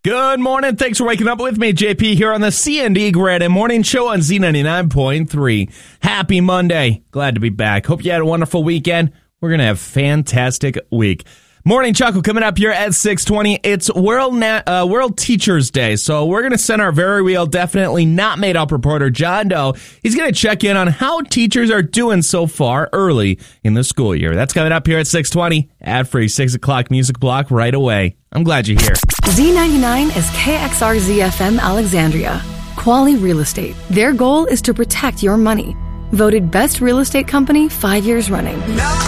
Good morning. Thanks for waking up with me, JP, here on the C&D Granite Morning Show on Z99.3. Happy Monday. Glad to be back. Hope you had a wonderful weekend. We're going to have a fantastic week. Morning Chuckle coming up here at 6:20. It's World Teachers Day, so we're going to send our very real, definitely not made up reporter, John Doe. He's going to check in on how teachers are doing so far early in the school year. That's coming up here at 6:20. Ad-free 6 o'clock music block right away. I'm glad you're here. Z99 is KXRZ-FM Alexandria. Quali Real Estate. Their goal is to protect your money. Voted best real estate company 5 years running.